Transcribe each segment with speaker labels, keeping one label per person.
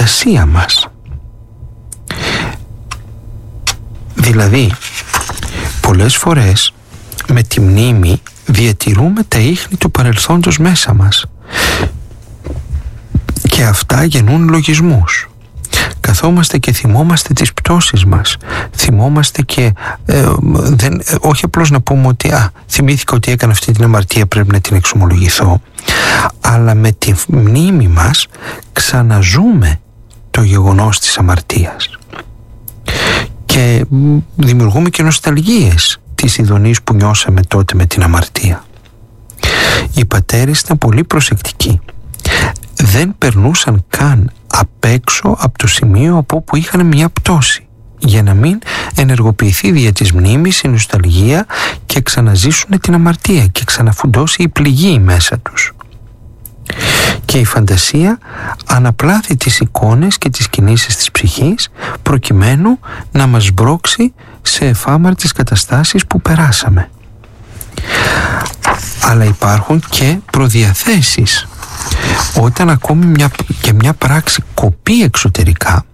Speaker 1: φαντασία μας. Δηλαδή, πολλές φορές με τη μνήμη διατηρούμε τα ίχνη του παρελθόντος μέσα μας και αυτά γεννούν λογισμούς. Καθόμαστε και θυμόμαστε τις πτώσεις μας. Θυμόμαστε και όχι απλώς να πούμε ότι θυμήθηκα ότι έκανα αυτή την αμαρτία, πρέπει να την εξομολογηθώ, αλλά με τη μνήμη μας ξαναζούμε το γεγονός της αμαρτίας και δημιουργούμε και νοσταλγίες της ειδονής που νιώσαμε τότε με την αμαρτία. Οι πατέρες ήταν πολύ προσεκτικοί. Δεν περνούσαν καν απ' έξω από το σημείο από όπου είχαν μια πτώση, για να μην ενεργοποιηθεί δια της μνήμης η νοσταλγία και ξαναζήσουν την αμαρτία και ξαναφουντώσει η πληγή μέσα τους. Και η φαντασία αναπλάθει τις εικόνες και τις κινήσεις της ψυχής προκειμένου να μας μπρώξει σε εφάμαρτες καταστάσεις που περάσαμε. Αλλά υπάρχουν και προδιαθέσεις. Όταν ακόμη μια πράξη κοπεί εξωτερικά,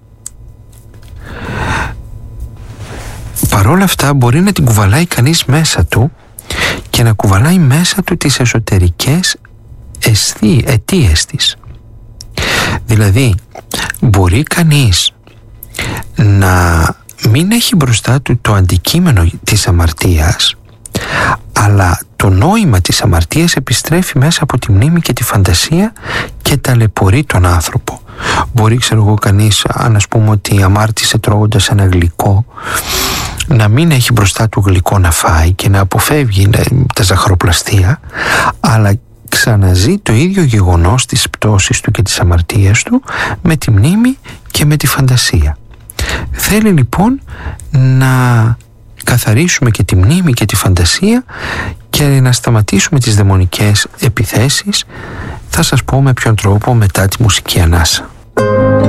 Speaker 1: παρόλα αυτά μπορεί να την κουβαλάει κανείς μέσα του και να κουβαλάει μέσα του τις εσωτερικές αιτίες της. Δηλαδή, μπορεί κανείς να μην έχει μπροστά του το αντικείμενο της αμαρτίας, αλλά το νόημα της αμαρτίας επιστρέφει μέσα από τη μνήμη και τη φαντασία και ταλαιπωρεί τον άνθρωπο. Μπορεί, κανείς, αν ας πούμε ότι αμάρτησε τρώγοντας ένα γλυκό, να μην έχει μπροστά του γλυκό να φάει και να αποφεύγει τα ζαχαροπλαστεία, αλλά ξαναζεί το ίδιο γεγονός της πτώσης του και της αμαρτίας του με τη μνήμη και με τη φαντασία. Θέλει λοιπόν να καθαρίσουμε και τη μνήμη και τη φαντασία και να σταματήσουμε τις δαιμονικές επιθέσεις. Θα σας πω με ποιον τρόπο μετά τη μουσική ανάσα.